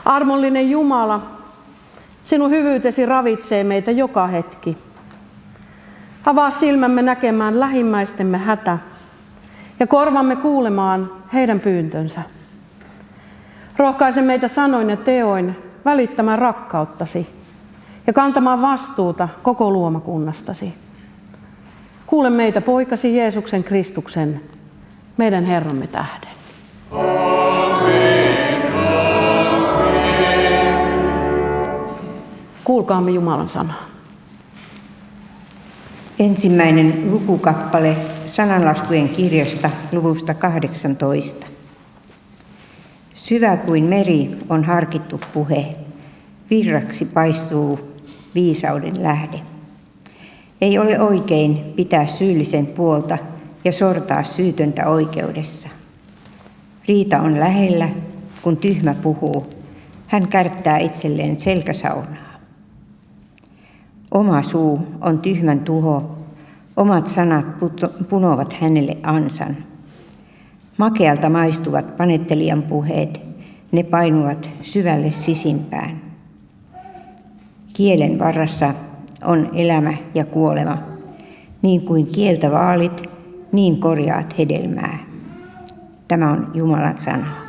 Armollinen Jumala, sinun hyvyytesi ravitsee meitä joka hetki. Avaa silmämme näkemään lähimmäistemme hätä ja korvamme kuulemaan heidän pyyntönsä. Rohkaise meitä sanoin ja teoin välittämään rakkauttasi ja kantamaan vastuuta koko luomakunnastasi. Kuule meitä poikasi Jeesuksen Kristuksen, meidän Herramme tähden. Amen, amen. Kuulkaamme Jumalan sanaa. Ensimmäinen lukukappale sananlaskujen kirjasta luvusta 18. Syvä kuin meri on harkittu puhe, virraksi paistuu viisauden lähde. Ei ole oikein pitää syyllisen puolta ja sortaa syytöntä oikeudessa. Riita on lähellä, kun tyhmä puhuu. Hän kärttää itselleen selkäsaunaa. Oma suu on tyhmän tuho, omat sanat punovat hänelle ansan. Makealta maistuvat panettelijan puheet, ne painuvat syvälle sisimpään. Kielen varressa on elämä ja kuolema. Niin kuin kieltä vaalit, niin korjaat hedelmää. Tämä on Jumalan sana.